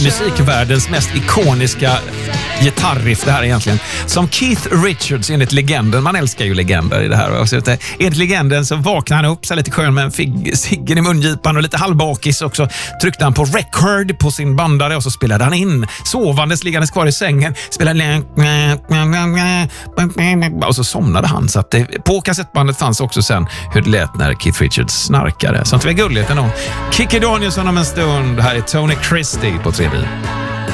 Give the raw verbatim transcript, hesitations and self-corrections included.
musikvärldens mest ikoniska gitarriff det här egentligen. Som Keith Richards enligt legenden, man älskar ju legender i det här. Enligt legenden så vaknade han upp så lite skön med en fig, ciggen i mungipan och lite halvbakis också. Tryckte han på record på sin bandare och så spelade han in. Sovandes, liggandes kvar i sängen. Spelade och så somnade han. Så att det, på kassettbandet fanns också sen hur det lät när Keith Richards snarkade. Sånt var gulligt ändå. Kikki Danielsson om en stund. Här är Tony Christie på tre B.